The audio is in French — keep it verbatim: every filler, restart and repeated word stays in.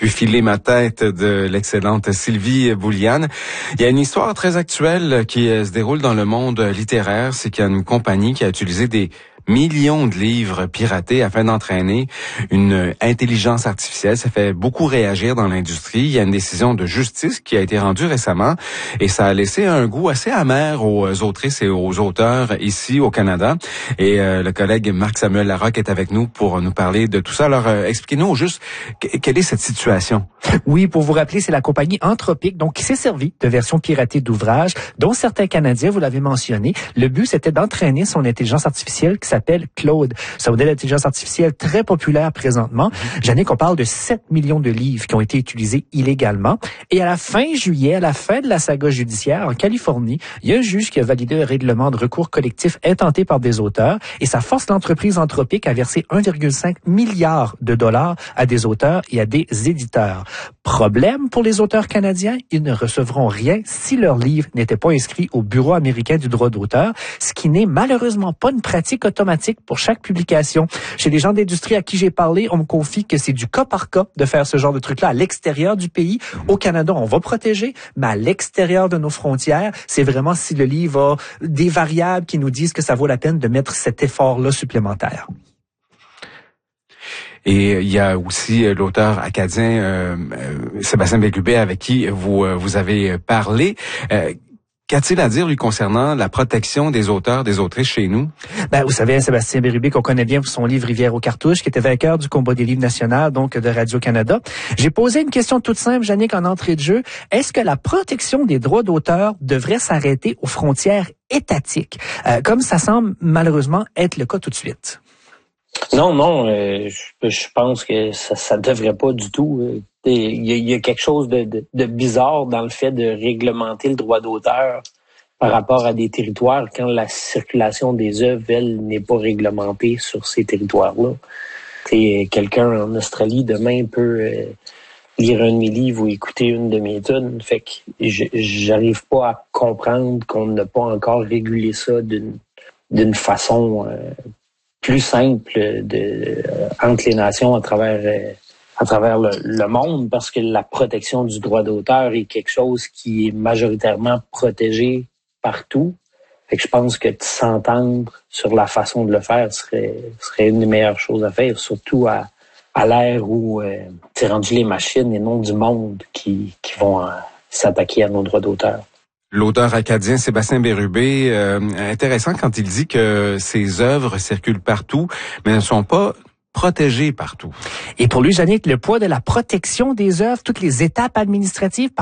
pu filer ma tête de l'excellente Sylvie Bouliane. Il y a une histoire très actuelle qui se déroule dans le monde littéraire. C'est qu'il y a une compagnie qui a utilisé des millions de livres piratés afin d'entraîner une intelligence artificielle. Ça fait beaucoup réagir dans l'industrie. Il y a une décision de justice qui a été rendue récemment et ça a laissé un goût assez amer aux autrices et aux auteurs ici au Canada. Et euh, le collègue Marc-Samuel Larocque est avec nous pour nous parler de tout ça. Alors, euh, expliquez-nous au juste, quelle est cette situation? Oui, pour vous rappeler, c'est la compagnie Anthropic, donc qui s'est servie de versions piratées d'ouvrages, dont certains Canadiens, vous l'avez mentionné. Le but, c'était d'entraîner son intelligence artificielle qui s'appelle Claude. C'est un modèle d'intelligence artificielle très populaire présentement. Jannick, on parle de sept millions de livres qui ont été utilisés illégalement. Et à la fin juillet, à la fin de la saga judiciaire en Californie, il y a un juge qui a validé un règlement de recours collectif intenté par des auteurs et ça force l'entreprise Anthropic à verser un virgule cinq milliard de dollars à des auteurs et à des éditeurs. Problème pour les auteurs canadiens, ils ne recevront rien si leur livre n'était pas inscrit au Bureau américain du droit d'auteur, ce qui n'est malheureusement pas une pratique automatique pour chaque publication. Chez les gens d'industrie à qui j'ai parlé, on me confie que c'est du cas par cas de faire ce genre de truc-là à l'extérieur du pays. Au Canada, on va protéger, mais à l'extérieur de nos frontières, c'est vraiment si le livre a des variables qui nous disent que ça vaut la peine de mettre cet effort-là supplémentaire. Et il y a aussi l'auteur acadien euh, Sébastien Bérubé avec qui vous euh, vous avez parlé. Euh, Qu'a-t-il à dire, lui, concernant la protection des auteurs, des autrices chez nous? Ben, vous savez, Sébastien Bérubé, qu'on connaît bien pour son livre Rivière aux cartouches, qui était vainqueur du combat des livres national, donc de Radio-Canada. J'ai posé une question toute simple, Jannick, en entrée de jeu. Est-ce que la protection des droits d'auteur devrait s'arrêter aux frontières étatiques, euh, comme ça semble malheureusement être le cas tout de suite? Non, non, euh, je, je pense que ça ça devrait pas du tout. Euh, il, y a, il y a quelque chose de, de, de bizarre dans le fait de réglementer le droit d'auteur par rapport à des territoires quand la circulation des œuvres, elle, n'est pas réglementée sur ces territoires-là. T'sais, quelqu'un en Australie demain peut euh, lire un de mes livres ou écouter une de mes tunes. Fait que je, j'arrive pas à comprendre qu'on n'a pas encore régulé ça d'une d'une façon euh, plus simple de, euh, entre les nations à travers euh, à travers le, le monde, parce que la protection du droit d'auteur est quelque chose qui est majoritairement protégé partout. Fait que je pense que de s'entendre sur la façon de le faire serait serait une des meilleures choses à faire, surtout à à l'ère où euh, c'est rendu les machines et non du monde qui qui vont euh, s'attaquer à nos droits d'auteur. L'auteur acadien Sébastien Bérubé, euh, intéressant quand il dit que ses œuvres circulent partout, mais ne sont pas protégées partout. Et pour lui, Jannick, le poids de la protection des œuvres, toutes les étapes administratives,